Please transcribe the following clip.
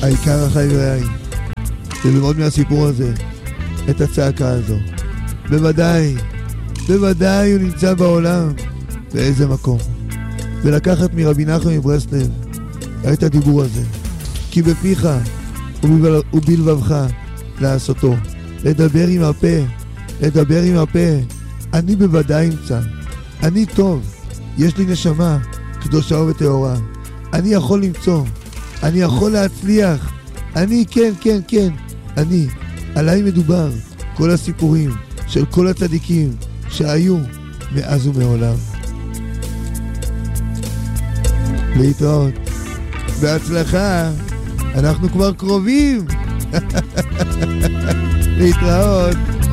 העיקר החי ורעי, וללמוד מהסיפור הזה את הצעקה הזו. בוודאי הוא נמצא בעולם, באיזה מקום. ולקחת מרבי נחמן מברסלב את הדיבור הזה, כי בפיך ובלבבך לעשותו. לדבר עם הפה, אני בוודאי אמצא. אני טוב, יש לי נשמה קדושה וטהורה. אני יכול למצוא, אני יכול להצליח. אני, כן, אני. עליי מדובר כל הסיפורים של כל הצדיקים שהיו מאז ומעולם. להתראות. בהצלחה. אנחנו כבר קרובים. להתראות.